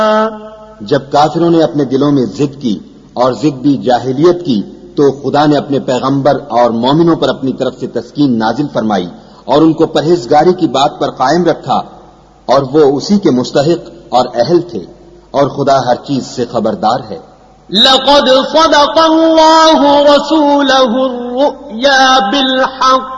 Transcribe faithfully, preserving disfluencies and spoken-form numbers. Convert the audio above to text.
जब काफिरों ने अपने दिलों में जिद की और जिद्दी जाहिलियत की तो खुदा ने अपने पैगंबर और मोमिनों पर अपनी तरफ से तस्कीन नाजिल फरमाई और उनको परहेजगारी की बात पर कायम रखा और वो उसी के मुस्तहिक और अहल थे और खुदा हर चीज से खबरदार है। लक़द सदक़ल्लाहु रसूलहु अर्रुया बिल हक़